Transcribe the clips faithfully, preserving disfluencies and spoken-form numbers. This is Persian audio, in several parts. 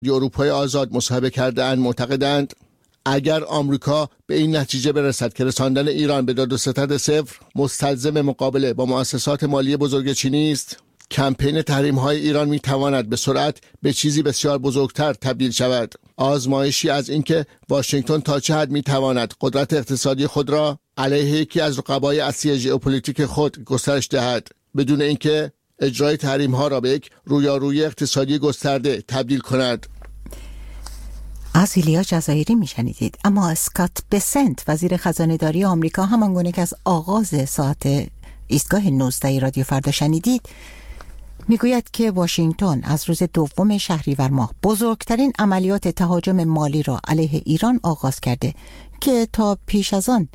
اروپای آزاد مصاحبه کرده‌اند معتقدند اگر آمریکا به این نتیجه برسد که رساندن ایران به داد و ستد صفر مستلزم مقابله با مؤسسات مالی بزرگ چینی است، کمپین تحریم‌های ایران می‌تواند به سرعت به چیزی بسیار بزرگتر تبدیل شود. آزمایشی از اینکه واشنگتن تا چه حد می‌تواند قدرت اقتصادی خود را علیه یکی از رقبای اصلی ژئوپلیتیک خود گسترش دهد، بدون اینکه اجرای تحریم‌ها را به یک رویارویی اقتصادی گسترده تبدیل کند. از ایلیا جزایری میشنیدید. اما اسکات بسنت وزیر خزانه‌داری آمریکا همانگونه که از آغاز ساعت ایستگاه نوزده رادیو فردا شنیدید میگوید که واشنگتن از روز دوم شهریور ماه بزرگترین عملیات تهاجم مالی را علیه ایران آغاز کرده که تا پیش از آن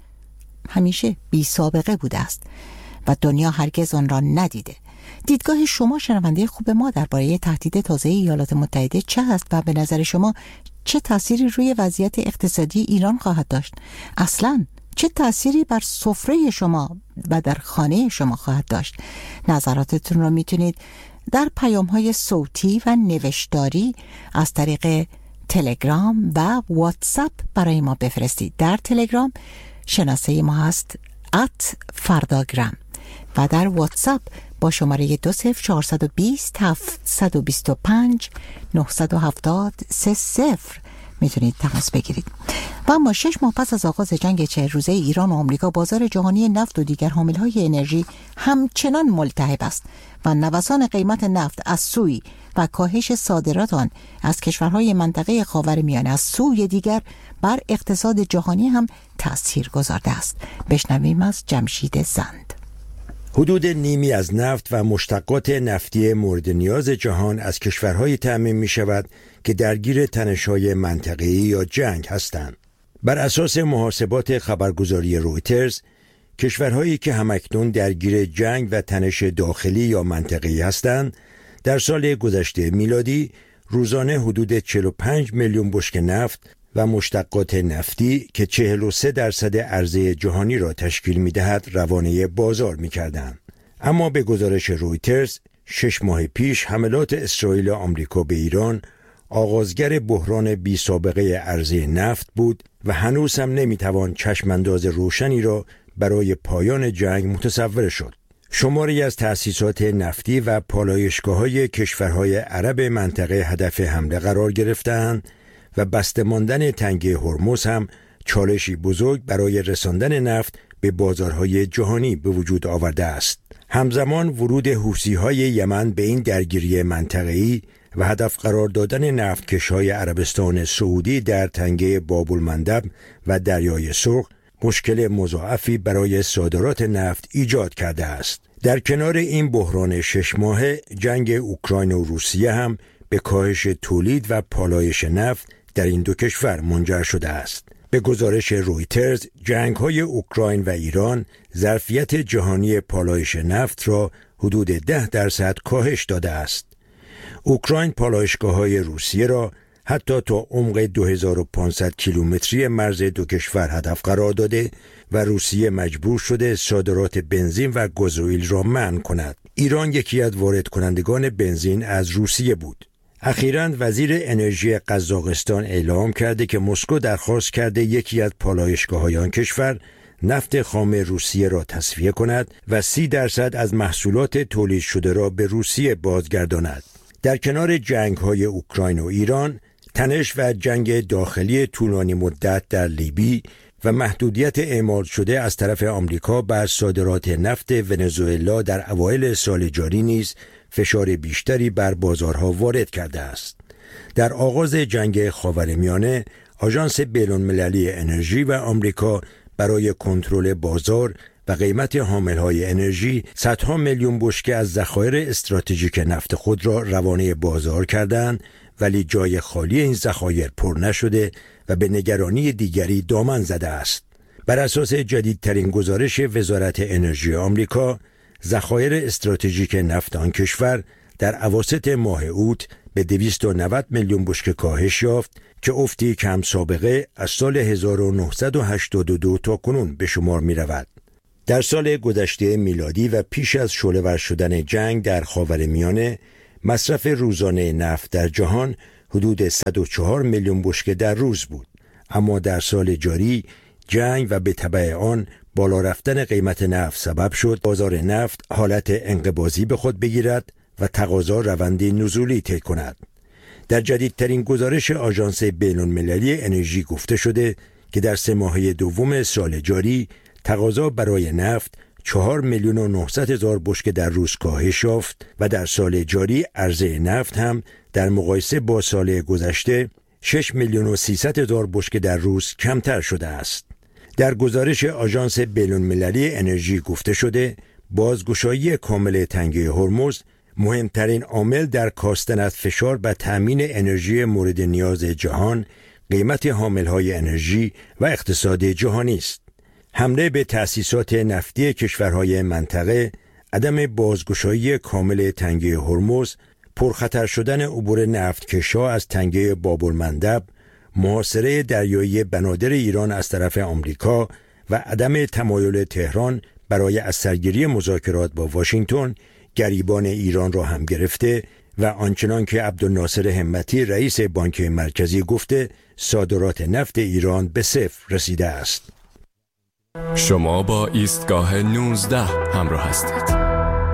همیشه بی سابقه بوده است و دنیا هرگز آن را ندیده. دیدگاه شما شنونده خوب ما درباره تهدید تازه ایالات متحده چه است و به نظر شما چه تأثیری روی وضعیت اقتصادی ایران خواهد داشت؟ اصلاً چه تأثیری بر سفره شما و در خانه شما خواهد داشت؟ نظراتتون را میتونید در پیام‌های صوتی و نوشتاری از طریق تلگرام و واتساپ برای ما بفرستید. در تلگرام شناسه ما هست ات فرداگرام و در واتساپ با شماره دو صفر چهارصد و بیست هفتصد و بیست و پنج نهصد و هفتاد سه صفر میتونید تماس بگیرید. و اما شش ماه پس از آغاز جنگ چهل روزه ایران و آمریکا، بازار جهانی نفت و دیگر حاملهای انرژی همچنان ملتهب است و نوسان قیمت نفت از سوی و کاهش صادرات آن از کشورهای منطقه خاورمیانه از سوی دیگر بر اقتصاد جهانی هم تأثیر گذارده است. بشنویم از جمشید زند. حدود نیمی از نفت و مشتقات نفتی مورد نیاز جهان از کشورهای تأمین می شود که درگیر تنش‌های منطقه‌ای یا جنگ هستند. بر اساس محاسبات خبرگزاری رویترز، کشورهایی که همکنون درگیر جنگ و تنش داخلی یا منطقه‌ای هستند، در سال گذشته میلادی روزانه حدود چهل و پنج میلیون بشکه نفت و مشتقات نفتی که چهل و سه درصد عرضه جهانی را تشکیل می‌دهد روانه بازار می‌کردند. اما به گزارش رویترز، شش ماه پیش حملات اسرائیل و آمریکا به ایران آغازگر بحران بی سابقه عرضه نفت بود و هنوز هم نمی‌توان چشمانداز روشنی را برای پایان جنگ متصور شد. شماری از تأسیسات نفتی و پالایشگاه‌های کشورهای عرب منطقه هدف حمله قرار گرفتند و بسته ماندن تنگه هرمز هم چالشی بزرگ برای رساندن نفت به بازارهای جهانی به وجود آورده است. همزمان ورود حوثی‌های یمن به این درگیری منطقه‌ای و هدف قرار دادن نفتکش‌های عربستان سعودی در تنگه باب‌المندب و دریای سرخ مشکل مضاعفی برای صادرات نفت ایجاد کرده است. در کنار این بحران شش ماهه، جنگ اوکراین و روسیه هم به کاهش تولید و پالایش نفت در این دو کشور منجر شده است. به گزارش رویترز، جنگ‌های اوکراین و ایران ظرفیت جهانی پالایش نفت را حدود ده درصد کاهش داده است. اوکراین پالایشگاه‌های روسیه را حتی تا عمق دو هزار و پانصد کیلومتری مرز دو کشور هدف قرار داده و روسیه مجبور شده صادرات بنزین و گازوئیل را منع کند. ایران یکی از وارد کنندگان بنزین از روسیه بود. اخیراً وزیر انرژی قزاقستان اعلام کرده که مسکو درخواست کرده یکی از پالایشگاه‌های آن کشور نفت خام روسیه را تصفیه کند و سی درصد از محصولات تولید شده را به روسیه بازگرداند. در کنار جنگ‌های اوکراین و ایران، تنش و جنگ داخلی طولانی مدت در لیبی و محدودیت اعمال شده از طرف آمریکا بر صادرات نفت ونزوئلا در اوایل سال جاری نیز فشار بیشتری بر بازارها وارد کرده است. در آغاز جنگ خاورمیانه، آژانس بین‌المللی انرژی و آمریکا برای کنترل بازار و قیمت حاملهای انرژی صدها میلیون بشکه از ذخایر استراتژیک نفت خود را روانه بازار کردند، ولی جای خالی این ذخایر پر نشده و به نگرانی دیگری دامن زده است. بر اساس جدیدترین گزارش وزارت انرژی آمریکا، ذخایر استراتژیک نفت آن کشور در اواسط ماه اوت به دویست و نود میلیون بشکه کاهش یافت که افتی کم سابقه از سال هزار و نهصد و هشتاد و دو تا کنون به شمار می رود. در سال گذشته میلادی و پیش از شعله‌ور شدن جنگ در خاورمیانه، مصرف روزانه نفت در جهان حدود صد و چهار میلیون بشکه در روز بود. اما در سال جاری جنگ و به تبع آن بالا رفتن قیمت نفت سبب شد بازار نفت حالت انقباضی به خود بگیرد و تقاضا روند نزولی طی کند. در جدیدترین گزارش آژانس بین‌المللی انرژی گفته شده که در سه ماهه دوم سال جاری تقاضا برای نفت چهار میلیون و نهصد هزار بشکه در روز کاهش یافت و در سال جاری عرضه نفت هم در مقایسه با سال گذشته شش میلیون و سیصد هزار بشکه در روز کمتر شده است. در گزارش آژانس بین‌المللی انرژی گفته شده بازگشایی کامل تنگه هرمز مهمترین عامل در کاستن از فشار و تأمین انرژی مورد نیاز جهان، قیمت حاملهای انرژی و اقتصاد جهانی است. حمله به تأسیسات نفتی کشورهای منطقه، عدم بازگشایی کامل تنگه هرمز، پرخطر شدن عبور نفتکش‌ها از تنگه باب‌المندب، محاصره دریایی بنادر ایران از طرف آمریکا و عدم تمایل تهران برای از سرگیری مذاکرات با واشنگتن گریبان ایران را هم گرفته و آنچنان که عبدالناصر همتی رئیس بانک مرکزی گفته صادرات نفت ایران به صفر رسیده است. شما با ایستگاه نوزده همراه هستید.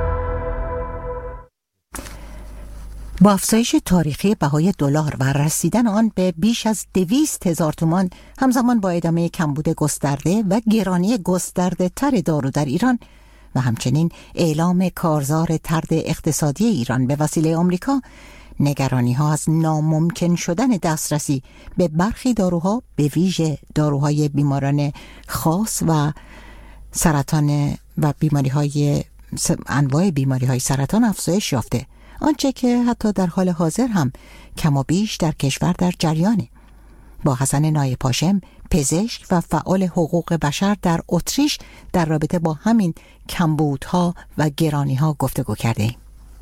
با افزایش تاریخی بهای دلار و رسیدن آن به بیش از دویست هزار تومان همزمان با ادامه کمبود گسترده و گرانی گسترده تر دارو در ایران و همچنین اعلام کارزار طرد اقتصادی ایران به وسیله آمریکا، نگرانی ها از ناممکن شدن دسترسی به برخی داروها به ویژه داروهای بیماران خاص و سرطان و بیماری های انواع بیماری های سرطان افزایش یافته، آنچه که حتی در حال حاضر هم کم و بیش در کشور در جریانه. با حسن نایپاشم، پزشک و فعال حقوق بشر در اتریش در رابطه با همین کمبودها و گرانی‌ها گفتگو کردیم.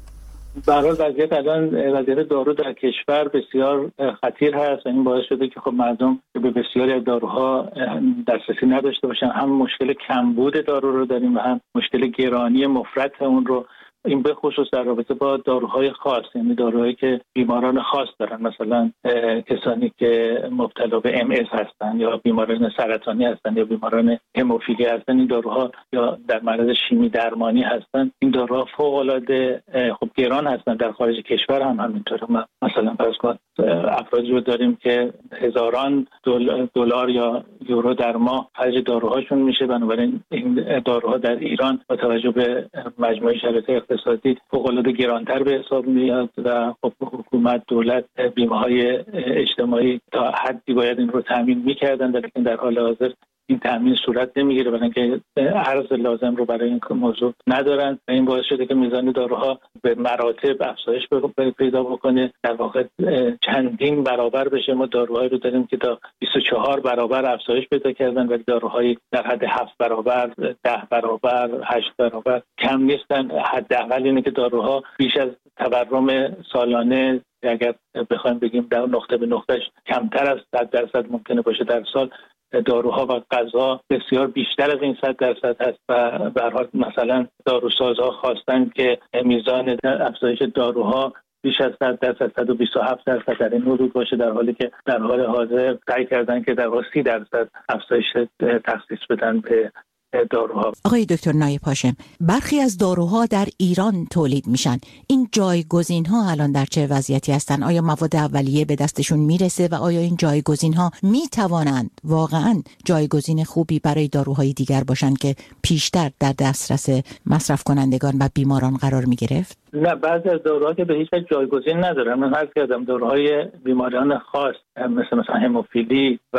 برای وضعیت الان وضعیت دارو در کشور بسیار خطیر هست و این باعث شده که خب مردم به بسیاری از داروها دسترسی نداشته باشن. هم مشکل کمبود دارو رو داریم و هم مشکل گرانی مفرط اون رو، این به خصوص در رابطه با داروهای خاص، یعنی داروهایی که بیماران خاص دارن، مثلا کسانی که مبتلا به ام اس هستن یا بیماران سرطانی هستن یا بیماران هموفیلی هستن، این داروها یا در معرض شیمی درمانی هستن، این داروها فوق العاده خب گران هستن. در خارج کشور هم همینطوره. مثلا فرض کن افرادی رو داریم که هزاران دلار یا یورو در ماه خرج داروهاشون میشه، بنابراین این داروها در ایران با توجه به مجموعه شرایط اقتصادی فوق‌العاده گرانتر به حساب میاد و خب حکومت، دولت، بیمه‌های اجتماعی تا حدی باید این رو تامین می‌کردن، ولی در حال حاضر این تامین صورت نمیگیره، برای اینکه ارز لازم رو برای این موضوع ندارن و این باعث شده که میزان داروها به مراتب افزایش پیدا بکنه، در واقع چندین برابر بشه. ما داروهایی رو داریم که تا بیست و چهار برابر افزایش پیدا کردن ولی داروهایی در حد هفت برابر، ده برابر، هشت برابر کم نیستن. حداقل اینه که داروها بیش از تورم سالانه، اگر بخوایم بگیم در نقطه به نقطهش کمتر از صد درصد ممکنه باشه در سال، داروها و غذا بسیار بیشتر از این صد درصد هست و به هر حال مثلا داروسازها خواستن که میزان افزایش داروها بیش از صد درصد، صد و بیست و هفت درصد در این حدود باشه، در حالی که در حال حاضر سعی کردن که در واقع سی درصد افزایش تخصیص بدن به داروها. آقای دکتر نایپاشم، برخی از داروها در ایران تولید میشن. این جایگزین ها الان در چه وضعیتی هستن؟ آیا مواد اولیه به دستشون میرسه و آیا این جایگزین ها میتوانند واقعا جایگزین خوبی برای داروهای دیگر باشن که پیشتر در دسترس مصرف کنندگان و بیماران قرار میگرفت؟ نه، بعضی از داروها که به هیچ وجه جایگزین ندارن. من عرض کردم داروهای بیماریان خاص مثل مثلا هموفیلی و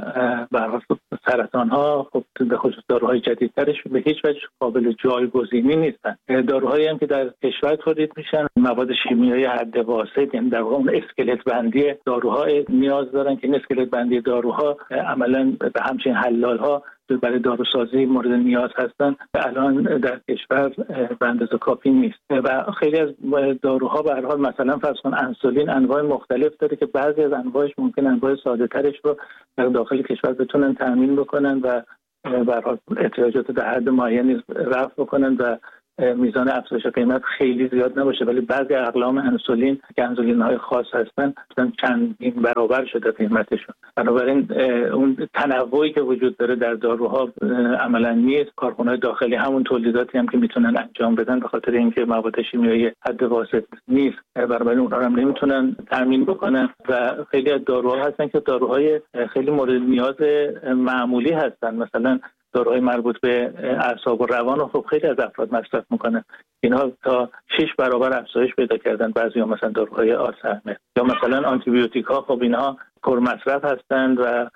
برای سرطان ها، خب به خصوص داروهای جدیدترش به هیچ وجه قابل جایگزینی نیستن. داروهایی هم که در کشور تولید میشن مواد شیمیایی حد واسط، یعنی در واقع اون اسکلت بندی داروها نیاز دارن که این اسکلت بندی داروها عملاً به همچین حلال ها برای داروسازی مورد نیاز هستن و الان در کشور به اندازه کافی نیست و خیلی از داروها به هر حال مثلا فرض کن انسولین انواع مختلف داره که بعضی از انواعش ممکن انواع ساده ترش رو در داخل کشور بتونن تامین بکنن و به هر حال احتیاجات در حد معینی رفع بکنن و میزان افزایش قیمت خیلی زیاد نباشه، ولی بعضی اقلام انسولین که انسولین‌های خاص هستن مثلا چندین برابر شده قیمتشون. بنابراین اون تنوعی که وجود داره در داروها عملاً نیست. کارخانه‌های داخلی همون تولیداتی هم که میتونن انجام بدن به خاطر اینکه مواد شیمیایی حد واسط نیست، بنابراین اونها هم نمیتونن تامین بکنن و خیلی از داروها هستن که داروهای خیلی مورد نیاز معمولی هستن، مثلا داروهای مربوط به اعصاب و روان رو خب خیلی از افراد مصرف میکنن. اینها تا شش برابر افزایش پیدا کردن. بعضی‌ها مثلا داروهای آلزایمر یا مثلا آنتی بیوتیک ها، خب اینها پرمصرف هستند و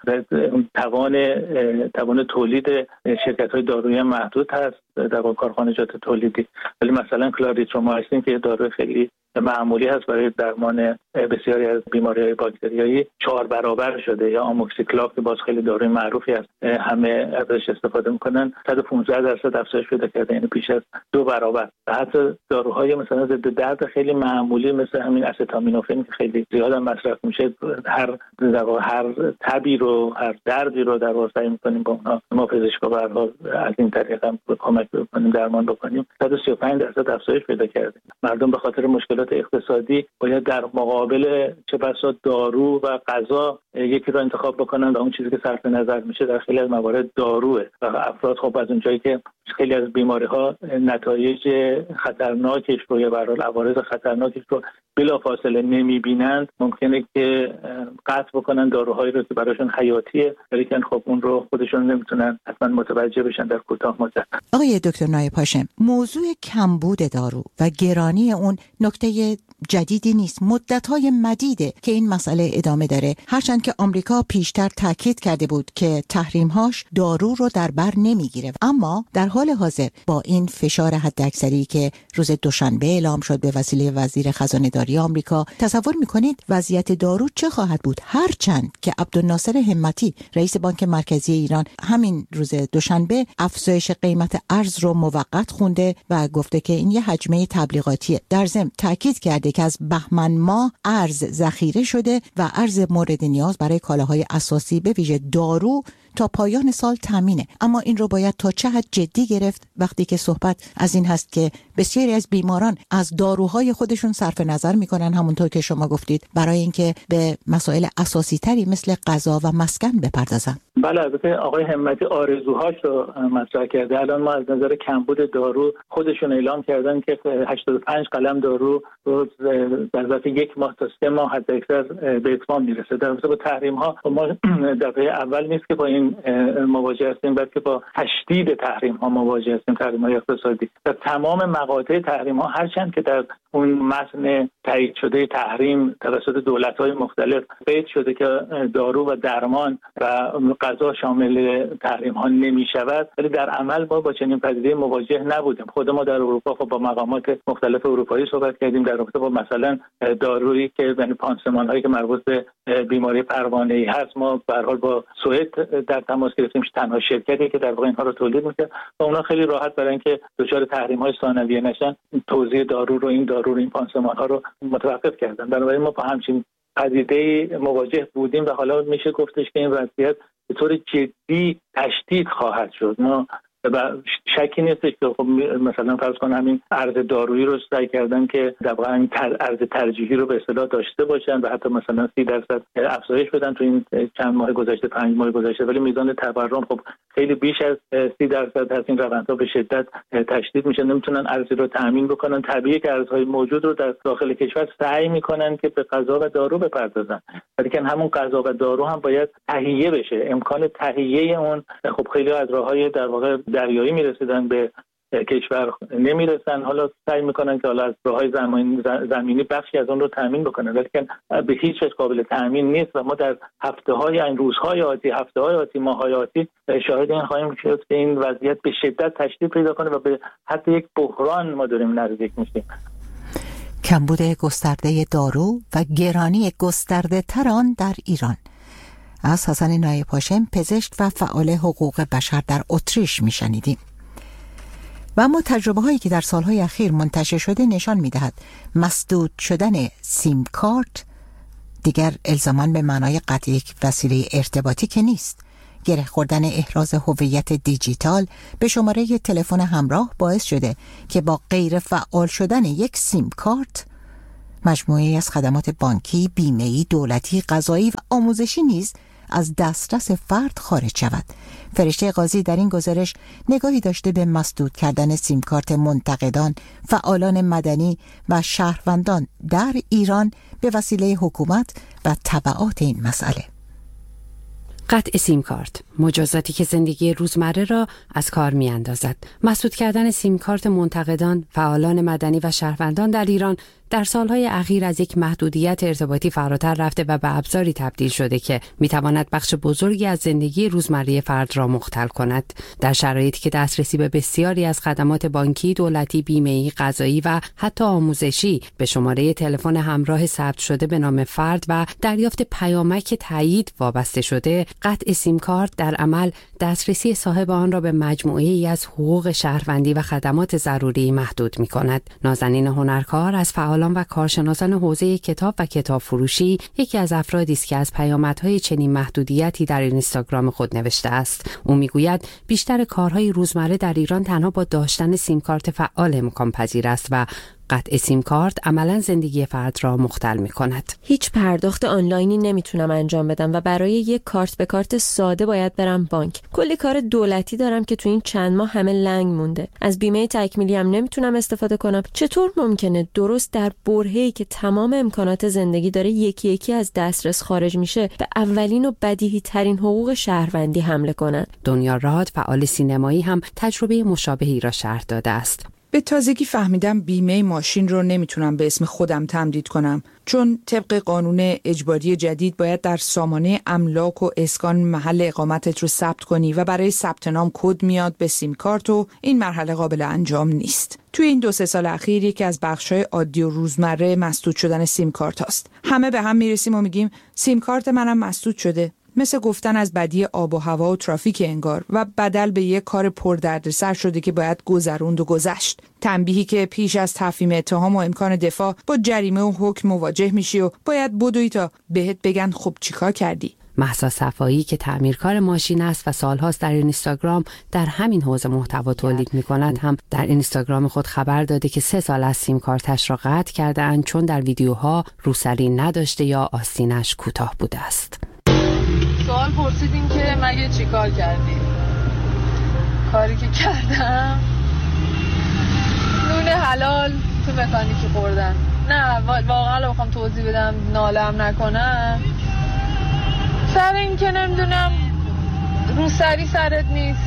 توان توان تولید شرکت‌های دارویی محدود هست در کارخانجات تولیدی. ولی مثلا کلاریترومایسین که داروی خیلی معمولی هست برای درمان بسیاری از بیماری‌های باکتریایی چهار برابر شده، یا آموکسیکلاو که باز خیلی داروی معروفی است همه ازش استفاده میکنن صد و پانزده درصد افزایش پیدا کرده، یعنی بیش از دو برابر. و حتی داروهای مثلا ضد درد خیلی معمولی مثل همین استامینوفن که خیلی زیاد هم مصرف میشه، هر در واقع هر تبی رو هر دردی رو در واقع سعی میکنیم با اونها ما پزشکا به هر حال از این طریق هم کمک بکنیم درمان بکنیم. صد و سی و پنج درصد افزایش پیدا کرده. مردم به خاطر مشکلات اقتصادی باید در مقابل چه بسا دارو و غذا یکی رو انتخاب بکنن و اون چیزی که صرف نظر میشه در خیلی از موارد داروه و افراد خب از اونجایی که خیلی از بیماری‌ها نتایج خطرناکش رو یا به هر حال عوارض خطرناکش رو بلافاصله نمی‌بینند، ممکنه که قطع بکنن داروهایی رو که براشون حیاتیه، ولی که خب اون رو خودشون نمیتونن حتما متوجه بشن در کوتاه مدت. آقای دکتر نایب هاشم، موضوع کمبود دارو و گرانی اون نکته جدیدی نیست. مدت‌های مدیده که این مسئله ادامه داره، هرچند که آمریکا پیشتر تاکید کرده بود که تحریم‌هاش دارو رو در بر نمیگیره، اما در حال حاضر با این فشار حداکثری که روز دوشنبه اعلام شد به وسیله وزیر خزانه‌داری آمریکا، تصور می‌کنید وضعیت دارو چه خواهد بود؟ هرچند که عبدالناصر همتی رئیس بانک مرکزی ایران همین روز دوشنبه افزایش قیمت ارز رو موقت خونده و گفته که این یه حجمه تبلیغاتیه. در ضمن تاکید کرده که از بهمن ماه ارز ذخیره شده و ارز مورد نیاز برای کالاهای اساسی به ویژه دارو تا پایان سال تامینه. اما این رو باید تا چه حد جدی گرفت وقتی که صحبت از این هست که بسیاری از بیماران از داروهای خودشون صرف نظر میکنن، همونطور که شما گفتید، برای اینکه به مسائل اساسی تری مثل غذا و مسکن بپردازن. بله، البته آقای همتی آرزوهاش رو مطرح کرده. الان ما از نظر کمبود دارو خودشون اعلام کردن که هشتاد و پنج قلم دارو رو در ظرف یک ماه تا سه ماه حداکثر به اتمام میرسه. در رابطه با تحریم ها ما دفعه اول نیست که با این مواجه هستیم، بلکه با تشدید تحریم ها مواجه هستیم، تحریم های اقتصادی. در تمام مقاطع تحریم ها، هرچند که در اون متن تایید شده تحریم توسط دولت های مختلف قید شده که دارو و درمان و غذا شامل تحریم ها نمی شود، ولی در عمل ما با چنین پدیده مواجه نبودیم. خود ما در اروپا خب با مقامات مختلف اروپایی صحبت کردیم در رابطه با مثلا دارویی که یعنی پانسمان هایی که مربوط به بیماری پروانه‌ای هست. ما به هر حال با سوئد در تماس گرفتیم، تنها شرکتی که در واقع اینها رو تولید می‌کنه و اونا خیلی راحت برای اینکه دچار تحریم‌های ثانویه نشن توزیع دارو رو این دارو رو این پانسمان‌ها رو متوقف کردن. بنابراین ما با همچین پدیده مواجه بودیم و حالا میشه گفتش که این وضعیت به طور جدی تشدید خواهد شد. ما و شکی نیستش که خب مثلا فرض کن همین ارز دارویی رو سعی کردن که در واقع این ارز ترجیحی رو به اصطلاح داشته باشن و حتی مثلا سی درصد افزایش بدن تو این چند ماه گذشته، پنج ماه گذشته، ولی میزان تورم خب خیلی بیش از سی درصد هست. این روندها به شدت تشدید میشه، نمیتونن ارزی رو تامین بکنن. طبیعیه که ارزهای موجود رو در داخل کشور سعی میکنن که به غذا و دارو بپردازن، ولی که همون غذا و دارو هم باید تهیه بشه. امکان تهیه اون خب خیلی از راههای در واقع دریایی میرسیدن به کشور نمیرسن. حالا سعی میکنن که حالا از راههای زمینی زمینی بخشی از اون رو تامین بکنن، ولی که به هیچ وجه قابل تامین نیست و ما در هفته های این روزهای آتی، هفته های آتی، ماه های آتی شاهد این خواهیم شد که این وضعیت به شدت تشدید پیدا کنه و به حتی یک بحران ما داریم نزدیک میشیم. کمبود گسترده دارو و گرانی گسترده تر آن در ایران. از حسن نایب هاشم، پزشک و فعال حقوق بشر در اتریش میشنیدیم. و اما تجربه هایی که در سالهای اخیر منتشر شده نشان میدهد مسدود شدن سیم کارت دیگر الزاما به معنای قطع یک وسیله ارتباطی که نیست. گره خوردن احراز هویت دیجیتال به شماره تلفن همراه باعث شده که با غیر فعال شدن یک سیم کارت مجموعه از خدمات بانکی، بیمه‌ای، دولتی، قضایی و آموزشی نیز از دسترس فرد خارج شود. فرشته قاضی در این گزارش نگاهی داشته به مسدود کردن سیم کارت منتقدان، فعالان مدنی و شهروندان در ایران به وسیله حکومت و تبعات این مسئله. قطع سیم کارت، مجازاتی که زندگی روزمره را از کار می اندازد. مسدود کردن سیم کارت منتقدان، فعالان مدنی و شهروندان در ایران در سالهای اخیر از یک محدودیت ارتباطی فراتر رفته و به ابزاری تبدیل شده که می تواند بخش بزرگی از زندگی روزمره فرد را مختل کند. در شرایطی که دسترسی به بسیاری از خدمات بانکی، دولتی، بیمه‌ای، قضایی و حتی آموزشی به شماره تلفن همراه ثبت شده به نام فرد و دریافت پیامک تایید وابسته شده، قطع سیم کارت در عمل دسترسی صاحب آن را به مجموعه‌ای از حقوق شهروندی و خدمات ضروری محدود می کند. نازنین هنرکار از فعال و کارشناسان حوزه کتاب و کتاب فروشی یکی از افرادی است که از پیامدهای چنین محدودیتی در اینستاگرام خود نوشته است. او میگوید بیشتر کارهای روزمره در ایران تنها با داشتن سیم کارت فعال امکان پذیر است و قطع سیم کارت عملاً زندگی فرد را مختل می کند. هیچ پرداخت آنلاینی نمیتونم انجام بدم و برای یک کارت به کارت ساده باید برم بانک. کلی کار دولتی دارم که تو این چند ماه همه لنگ مونده. از بیمه تکمیلی هم نمیتونم استفاده کنم. چطور ممکنه درست در برهه‌ای که تمام امکانات زندگی داره یکی یکی از دسترس خارج میشه به اولین و بدیهی ترین حقوق شهروندی حمله کنن؟ دنیا راد، فعال سینمایی، هم تجربه مشابهی را شرح داده است. به تازگی فهمیدم بیمه ماشین رو نمیتونم به اسم خودم تمدید کنم، چون طبق قانون اجباری جدید باید در سامانه املاک و اسکان محل اقامتت رو ثبت کنی و برای ثبت نام کد میاد به سیم کارت و این مرحله قابل انجام نیست. توی این دو سه سال اخیر یکی از بخش‌های عادی و روزمره مسدود شدن سیم کارت هاست. همه به هم میرسیم و میگیم سیم کارت منم مسدود شده. مثل گفتن از بدی آب و هوا و ترافیک انگار و بدل به یک کار پردردسر شده که باید گذروند و گذشت. تنبیهی که پیش از تفهیم اتهام و امکان دفاع با جریمه و حکم مواجه میشی و باید بدوی تا بهت بگن خب چیکار کردی. مهسا صفایی که تعمیرکار ماشین است و سالهاست در اینستاگرام در همین حوزه محتوا تولید می‌کند، هم در اینستاگرام خود خبر داده که سه سال از سیم کارتش را قطع کرده‌اند چون در ویدیوها روسری نداشته یا آستینش کوتاه بوده است. سوال پرسیدین که مگه چی کار کردی؟ کاری که کردم نون حلال تو مکانیکی خوردن. نه واقعا بخوام توضیح بدم نالم نکنم، سر این که نمیدونم روسری سرت نیست،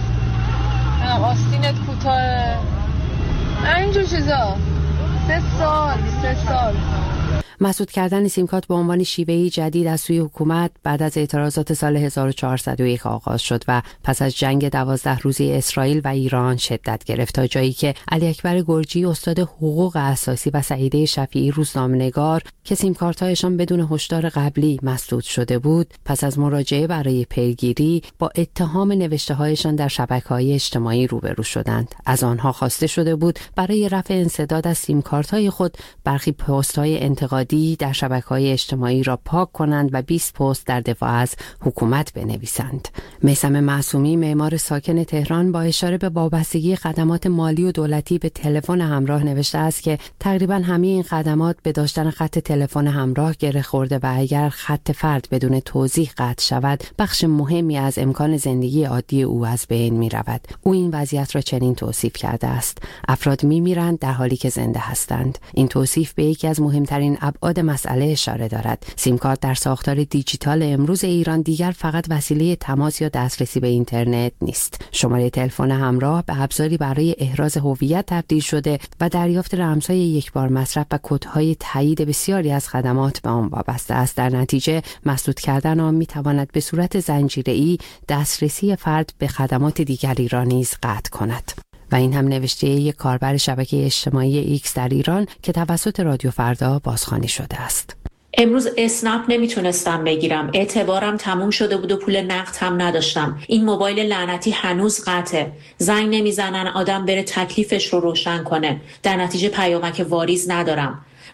آستینت کوتاه، اینجور چیزا. سه سال سه سال مسدود کردن سیم کارت به عنوان شیوهی جدید از سوی حکومت بعد از اعتراضات سال هزار و چهارصد و یک آغاز شد و پس از جنگ دوازده روزه اسرائیل و ایران شدت گرفت، تا جایی که علی اکبر گرجی، استاد حقوق اساسی، و سعیده شفیعی، روزنامه‌نگار که سیم کارت‌هایشان بدون هشدار قبلی مسدود شده بود، پس از مراجعه برای پیگیری با اتهام نوشته‌هایشان در شبکه‌های اجتماعی روبرو شدند. از آنها خواسته شده بود برای رفع انسداد از سیم کارت‌های خود برخی پست‌های انتقادی در شبکه‌های اجتماعی را پاک کنند و بیست پست در دفاع از حکومت بنویسند. میثم معصومی، معمار ساکن تهران، با اشاره به وابستگی خدمات مالی و دولتی به تلفن همراه نوشته است که تقریباً همه این خدمات به داشتن خط تلفن همراه گره خورده و اگر خط فرد بدون توضیح قطع شود، بخش مهمی از امکان زندگی عادی او از بین می رود. او این وضعیت را چنین توصیف کرده است: افراد می میرند در حالی که زنده هستند. این توصیف به یکی از مهمترین ابعاد مسئله اشاره دارد. سیم کارت در ساختار دیجیتال امروز ایران دیگر فقط وسیله تماس یا دسترسی به اینترنت نیست. شماره تلفن همراه به ابزاری برای احراز هویت تبدیل شده و دریافت رمزهای یکبار مصرف و کدهای تایید بسیاری از خدمات به آن وابسته است. در نتیجه مسدود کردن آن میتواند به صورت زنجیره‌ای دسترسی فرد به خدمات دیگری را نیز قطع کند. و این هم نوشته یک کاربر شبکه اجتماعی ایکس در ایران که توسط رادیو فردا بازخوانی شده است. امروز اسنپ نمیتونستم بگیرم، اعتبارم تموم شده بود و پول نقد هم نداشتم. این موبایل لعنتی هنوز قطعه، زنگ نمیزنن آدم بره تکلیفش رو روشن کنه، در نتیجه پیامک واریز ندارم.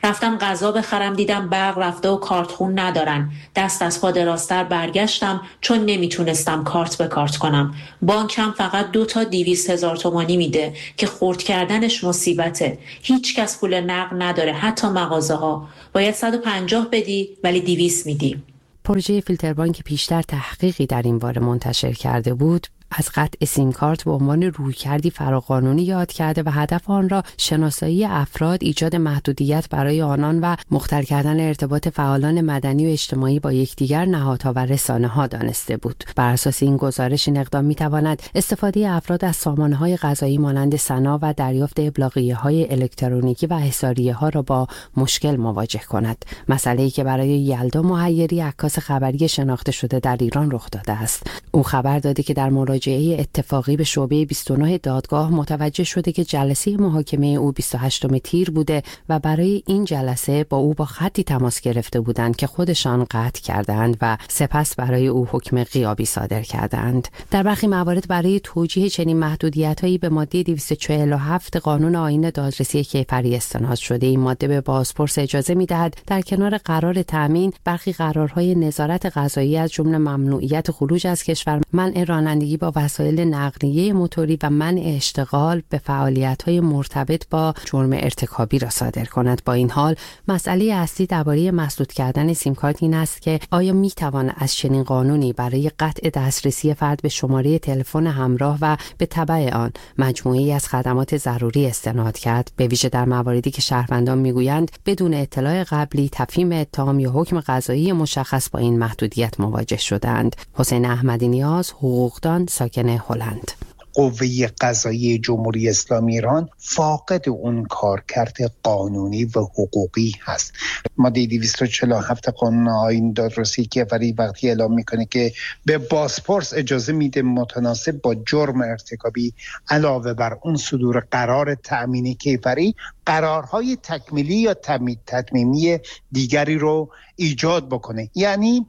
رفتم غذا بخرم، دیدم برق رفته و کارتخون ندارن. دست از پا دراستر برگشتم چون نمیتونستم کارت به کارت کنم. بانکم فقط دو تا دیویست هزار تومانی میده که خرد کردنش مصیبته. هیچ کس پول نقد نداره، حتی مغازه ها. باید صد و پنجاه بدی ولی دیویست میدی. پروژه فیلتربانک که پیشتر تحقیقی در این باره منتشر کرده بود، از قطع سیم کارت به عنوان رویکردی فراقانونی یاد کرده و هدف آن را شناسایی افراد، ایجاد محدودیت برای آنان و مختل کردن ارتباط فعالان مدنی و اجتماعی با یکدیگر، نهادها و رسانه‌ها دانسته بود. بر اساس این گزارش این اقدام می‌تواند استفاده افراد از سامانه‌های قضایی مانند سنا و دریافت ابلاغیه‌های الکترونیکی و حساریه‌ها را با مشکل مواجه کند. مسئله‌ای که برای یلدا مهیری، عکاس خبری شناخته شده در ایران رخ داده است. او خبر داده که در مراجعه اتفاقی به شعبه بیست و نه دادگاه متوجه شده که جلسه محاکمه او بیست و هشتم تیر بوده و برای این جلسه با او با خطی تماس گرفته بودند که خودشان قطع کردند و سپس برای او حکم غیابی صادر کردند. در برخی موارد برای توجیه چنین محدودیت‌هایی به ماده دویست و چهل و هفت قانون آیین دادرسی کیفری استناد شده. این ماده به بازپرس اجازه می‌دهد در کنار قرار تامین برخی قرارهای نظارت قضایی از جمله ممنوعیت خروج از کشور، منع رانندگی با وسایل نقلیه موتوری و منع اشتغال به فعالیت‌های مرتبط با جرم ارتکابی را صادر کند. با این حال مسئله اصلی درباره مسدود کردن سیم کارت این است که آیا می‌توان از چنین قانونی برای قطع دسترسی فرد به شماره تلفن همراه و به تبع آن مجموعه‌ای از خدمات ضروری استناد کرد، به ویژه در مواردی که شهروندان می‌گویند بدون اطلاع قبلی تفهیم اتهام یا حکم قضایی مشخص با این محدودیت مواجه شدند. حسین احمدی نیاز، حقوقدان، ساکن هلند. قوه قضاییه جمهوری اسلامی ایران فاقد اون کارکرد قانونی و حقوقی هست. ماده دویست و چهل و هفت قانون آیین دادرسی کیفری وقتی اعلام میکنه که به بازپرس اجازه میده متناسب با جرم ارتکابی علاوه بر اون صدور قرار تأمین کیفری قرارهای تکمیلی یا تطمیمی دیگری رو ایجاد بکنه. یعنی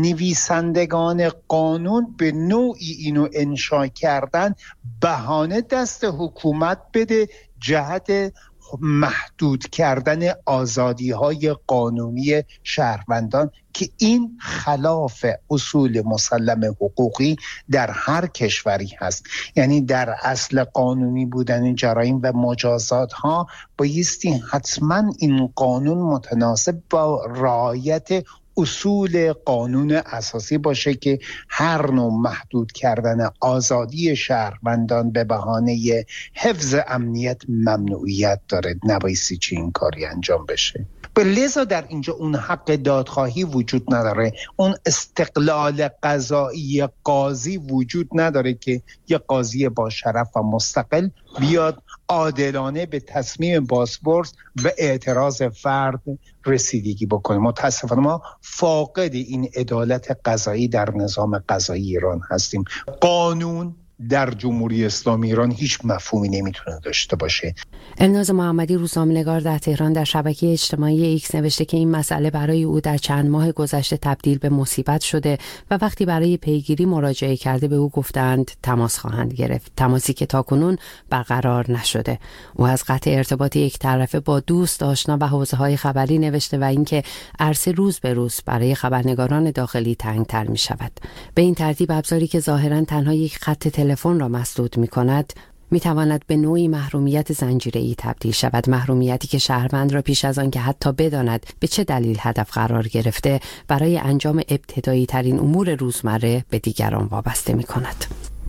نویسندگان قانون به نوعی اینو انشا کردن بهانه دست حکومت بده جهت محدود کردن آزادی‌های قانونی شهروندان که این خلاف اصول مسلم حقوقی در هر کشوری هست. یعنی در اصل قانونی بودن جرایم و مجازات ها بایستی حتما این قانون متناسب با رعایت اصول قانون اساسی باشه که هر نوع محدود کردن آزادی شهروندان به بهانه حفظ امنیت ممنوعیت داره. نبایستی چی این کاری انجام بشه. لذا در اینجا اون حق دادخواهی وجود نداره، اون استقلال قضایی قاضی وجود نداره که یه قاضی با شرف و مستقل بیاد عادلانه به تصمیم بازپرس و اعتراض فرد رسیدگی بکنه. متاسفانه ما فاقد این عدالت قضایی در نظام قضایی ایران هستیم. قانون در جمهوری اسلامی ایران هیچ مفهومی نمیتونه داشته باشه. الناز محمدی، روزنامه‌نگار در تهران، در شبکه اجتماعی ایکس نوشته که این مسئله برای او در چند ماه گذشته تبدیل به مصیبت شده و وقتی برای پیگیری مراجعه کرده به او گفتند تماس خواهند گرفت، تماسی که تاکنون برقرار نشده. او از قطع ارتباط یک طرفه با دوست، آشنا و حوزه‌های خبری نوشته و اینکه عرصه روز به روز برای خبرنگاران داخلی تنگ‌تر می‌شود. به این ترتیب ابزاری که ظاهراً تنها یک خط تلفن را مسدود می‌کند می‌تواند به نوعی محرومیت زنجیره‌ای تبدیل شود، محرومیتی که شهروند را پیش از آن که حتی بداند به چه دلیل هدف قرار گرفته برای انجام ابتدایی ترین امور روزمره به دیگران وابسته می‌کند.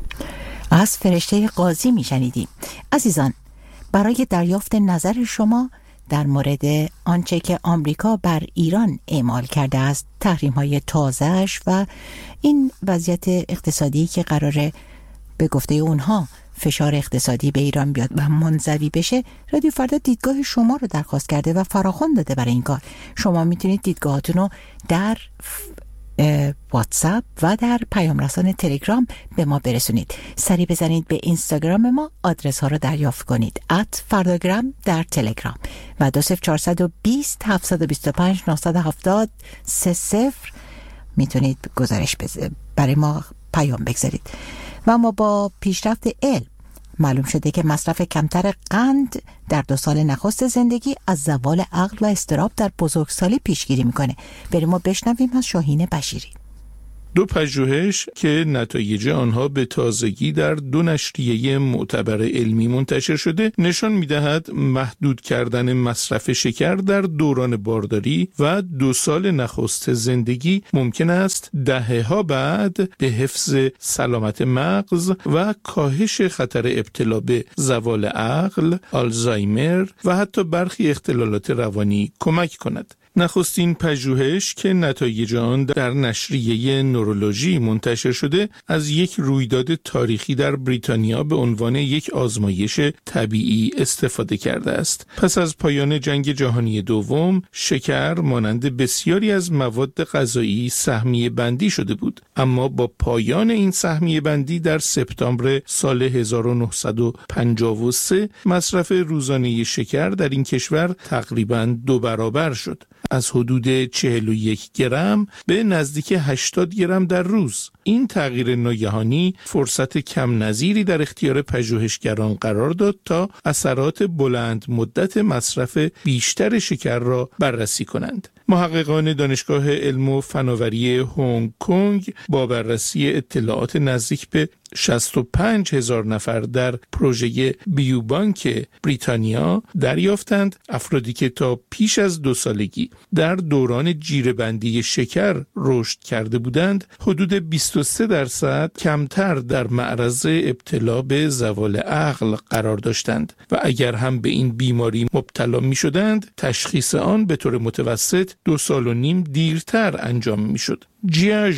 از فرشته قاضی می‌شنیدیم. عزیزان، برای دریافت نظر شما در مورد آنچه که آمریکا بر ایران اعمال کرده است، تحریم‌های تازه‌اش و این وضعیت اقتصادی که قراره به گفته اونها فشار اقتصادی به ایران بیاد و منزوی بشه، رادیو فردا دیدگاه شما رو درخواست کرده و فراخوان داده برای این کار. شما میتونید دیدگاهاتون رو در واتساپ و در پیام رسان تلگرام به ما برسونید. سری بزنید به اینستاگرام ما، آدرس ها رو دریافت کنید ات فرداگرام در تلگرام و دو صفر چهارصد و بیست هفتصد و بیست و پنج نهصد و هفتاد سه صفر میتونید گزارش برای ما پیام بگذارید. و ما با پیشرفت علم، معلوم شده که مصرف کمتر قند در دو سال نخست زندگی از زوال عقل و اضطراب در بزرگسالی پیشگیری میکنه. بریم ما بشنویم از شاهین بشیری. دو پژوهش که نتایج آنها به تازگی در دو نشریه معتبر علمی منتشر شده نشان می‌دهد محدود کردن مصرف شکر در دوران بارداری و دو سال نخست زندگی ممکن است دهه‌ها بعد به حفظ سلامت مغز و کاهش خطر ابتلا به زوال عقل، آلزایمر و حتی برخی اختلالات روانی کمک کند. نخستین پژوهش که نتایج آن در نشریه نورولوژی منتشر شده از یک رویداد تاریخی در بریتانیا به عنوان یک آزمایش طبیعی استفاده کرده است. پس از پایان جنگ جهانی دوم، شکر مانند بسیاری از مواد غذایی سهمیه بندی شده بود، اما با پایان این سهمیه بندی در سپتامبر سال هزار و نهصد و پنجاه و سه مصرف روزانه شکر در این کشور تقریباً دو برابر شد، از حدود چهل و یک گرم به نزدیک هشتاد گرم در روز. این تغییر ناگهانی فرصت کم نظیری در اختیار پژوهشگران قرار داد تا اثرات بلند مدت مصرف بیشتر شکر را بررسی کنند. محققان دانشگاه علم و فناوری هنگ کنگ با بررسی اطلاعات نزدیک به شصت و پنج هزار نفر در پروژه بیوبانک بریتانیا دریافتند افرادی که تا پیش از دو سالگی در دوران جیره‌بندی شکر رشد کرده بودند حدود بیست و سه درصد کمتر در معرض ابتلا به زوال عقل قرار داشتند و اگر هم به این بیماری مبتلا می شدند تشخیص آن به طور متوسط دو سال و نیم دیرتر انجام می شد. جیا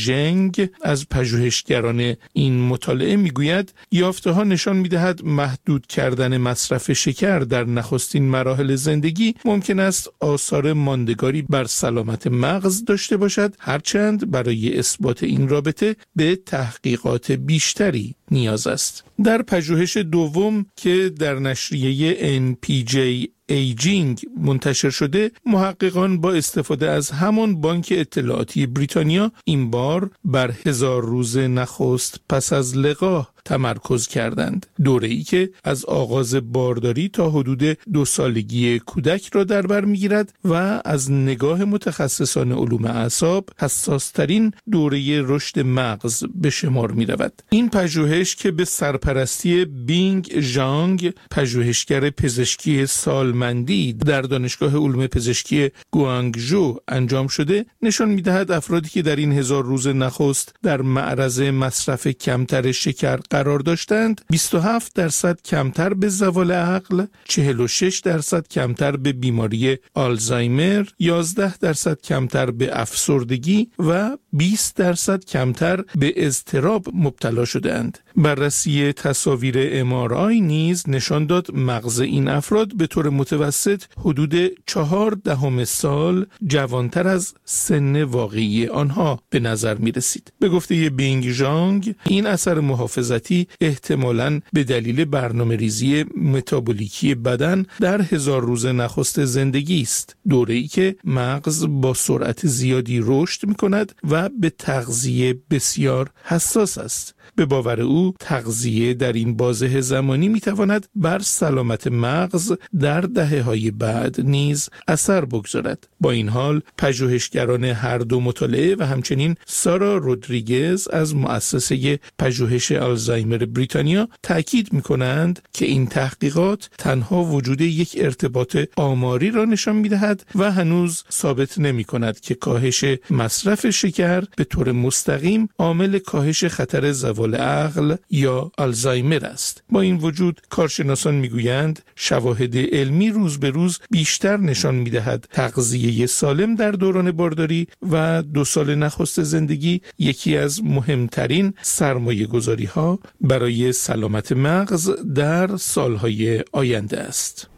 ژنژنگ از پژوهشگران این مطالعه میگوید یافته ها نشان میدهد محدود کردن مصرف شکر در نخستین مراحل زندگی ممکن است آثار ماندگاری بر سلامت مغز داشته باشد، هرچند برای اثبات این رابطه به تحقیقات بیشتری نیاز است. در پژوهش دوم که در نشریه ان پی جی ایجینگ منتشر شده، محققان با استفاده از همان بانک اطلاعاتی بریتانیا این بار بر هزار روز نخست پس از لقاح تمرکز کردند. دوره‌ای که از آغاز بارداری تا حدود دو سالگی کودک را در بر می‌گیرد و از نگاه متخصصان علوم اعصاب حساس‌ترین دوره رشد مغز به شمار می‌رود. این پژوهش که به سرپرستی بینگ ژانگ، پژوهشگر پزشکی سالمندی در دانشگاه علوم پزشکی گوانگژو انجام شده، نشان می‌دهد افرادی که در این هزار روز نخست در معرض مصرف کمتر شکر قرار داشتند بیست و هفت درصد کمتر به زوال عقل، چهل و شش درصد کمتر به بیماری آلزایمر، یازده درصد کمتر به افسردگی و بیست درصد کمتر به اضطراب مبتلا شدند. بررسی تصاویر ام آر آی نیز نشان داد مغز این افراد به طور متوسط حدود چهار دهم سال جوانتر از سن واقعی آنها به نظر می رسید. به گفته بینگ ژانگ، این اثر محافظتی احتمالاً به دلیل برنامه ریزی متابولیکی بدن در هزار روز نخست زندگی است، دوره‌ای که مغز با سرعت زیادی رشد می کند و به تغذیه بسیار حساس است. به باور او تغذیه در این بازه زمانی میتواند بر سلامت مغز در دهه‌های بعد نیز اثر بگذارد. با این حال پژوهشگران هر دو مطالعه و همچنین سارا رودریگز از مؤسسه پژوهش آلزایمر بریتانیا تاکید میکنند که این تحقیقات تنها وجود یک ارتباط آماری را نشان میدهد و هنوز ثابت نمیکند که کاهش مصرف شکر به طور مستقیم عامل کاهش خطر زوال عقل یا آلزایمر است. با این وجود کارشناسان میگویند شواهد علمی روز به روز بیشتر نشان میدهد تغذیه سالم در دوران بارداری و دو سال نخست زندگی یکی از مهمترین سرمایه گذاری ها برای سلامت مغز در سالهای آینده است.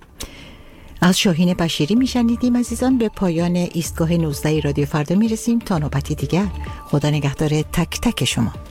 از شاهین بشیری میشنیدیم. عزیزان، به پایان ایستگاه نوزده رادیو فردا میرسیم تا نوبتی دیگر. خدا نگهدار تک تک شما.